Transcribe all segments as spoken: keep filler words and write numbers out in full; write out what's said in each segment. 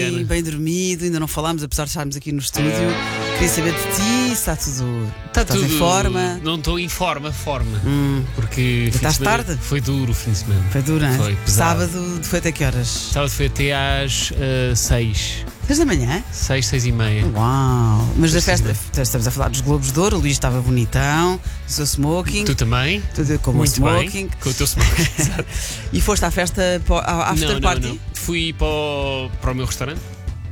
bem, bem dormido, ainda não falámos, apesar de estarmos aqui no estúdio. Queria saber de ti, se está tudo. Está estás tudo em forma? Não estou em forma, forma. Hum. Porque Estás tarde? Foi duro o fim de semana. Foi duro, não é? Foi pesado. Sábado foi até que horas? Sábado foi até às uh, seis. seis da manhã? Seis, seis e meia. Uau! Mas da Seis e festa, estamos a falar dos Globos de Ouro, o Luís estava bonitão, o seu smoking. Tu também? Tudo com o Muito smoking. bem. Com o teu smoking. Exato. E foste à festa, para- à after não, party? não, não. Fui para o, para o meu restaurante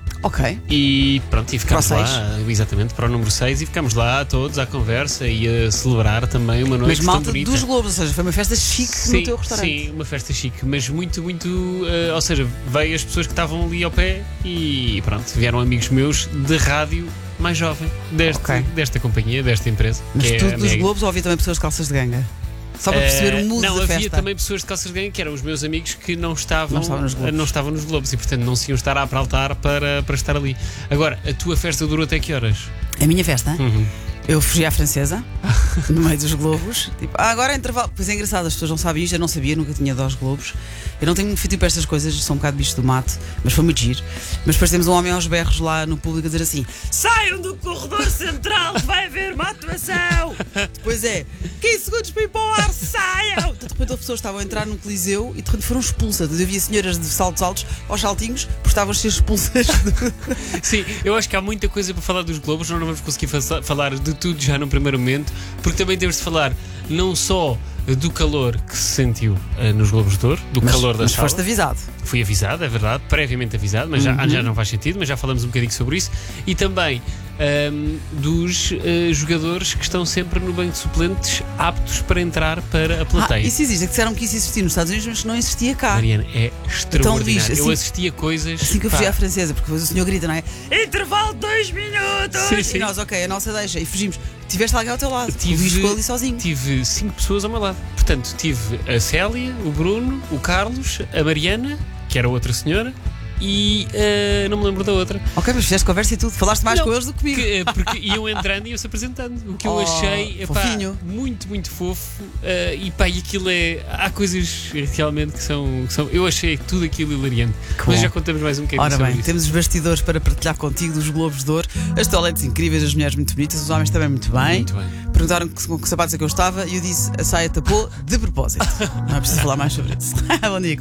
Ok. e pronto, e ficámos Para o lá, exatamente, para o número seis, e ficámos lá todos à conversa e a celebrar também uma noite Mas tão malta bonita. dos Globos, ou seja, foi uma festa chique Sim, no teu restaurante. sim, uma festa chique, mas muito, muito. eh, ou seja, veio as pessoas que estavam ali ao pé e pronto, vieram amigos meus de rádio mais jovem, deste, Ok. desta companhia, desta empresa. Mas que é tudo a dos Mega. Globos ou havia também pessoas de calças de ganga? Só para perceber Eh, o mood Não, da havia festa. também pessoas de calças de gangue que eram os meus amigos que não estavam, Não estavam nos Globos. não estavam nos Globos e, portanto, não se iam estar a apraltar para, para estar ali. Agora, a tua festa durou até que horas? A minha festa, Uhum. eu fugi à francesa, no meio dos Globos. Tipo, ah, agora é intervalo. Pois é engraçado, as pessoas não sabem isto, eu não sabia, nunca tinha ido aos Globos. Eu não tenho muito feitiço para estas coisas, sou um bocado bicho do mato, mas foi muito giro. Mas depois temos um homem aos berros lá no público a dizer assim: saiam do corredor central, vai haver uma atuação! Depois é, quinze segundos para ir para o ar, saiam! De repente as pessoas estavam a entrar no Coliseu e de repente foram expulsas. Eu via senhoras de saltos altos aos saltinhos, porque estavam a ser expulsas. Sim, eu acho que há muita coisa para falar dos Globos, nós não vamos conseguir fa- falar de tudo já no primeiro momento, porque também temos de falar não só do calor que se sentiu eh, nos Globos de Ouro, do Mas, calor da mas sala. foste avisado. Fui avisado, é verdade, previamente avisado, mas já, Uhum. já não faz sentido, mas já falamos um bocadinho sobre isso. E também ahm, dos eh, jogadores que estão sempre no banco de suplentes, aptos para entrar para a Ah, plateia. isso existe, é que disseram que isso existia nos Estados Unidos, mas que não existia cá. Mariana, é extraordinário. Luís, assim- eu assistia coisas. Assim que eu pá, fugi à francesa, porque depois o senhor grita, não é? Intervalo de dois minutos! Sim, sim. E nós, ok, a nossa deixa. E fugimos. Tiveste alguém ao teu lado. Tive- O Luís ficou ali sozinho. Tive cinco pessoas ao meu lado. Portanto, tive a Célia, o Bruno, o Carlos, a Mariana, que era outra senhora, e eh, não me lembro da outra. Ok, mas fizeste conversa e tudo. Falaste mais Não, com eles do que comigo. Que, eh, porque iam entrando e iam-se apresentando. O que eu Oh, achei epá, fofinho. muito, muito fofo. eh, e pá, e aquilo é. Há coisas realmente que são. Que são eu achei tudo aquilo hilariante. Que Mas bom. já contamos mais um bocadinho Ora sobre bem, isso. temos os bastidores para partilhar contigo dos Globos de Ouro. As toaletes incríveis, as mulheres muito bonitas, os homens também muito bem. Muito bem. Perguntaram que, com que sapatos é que eu estava e eu disse: a saia tapou de propósito. Não é preciso falar mais sobre isso. Bom dia.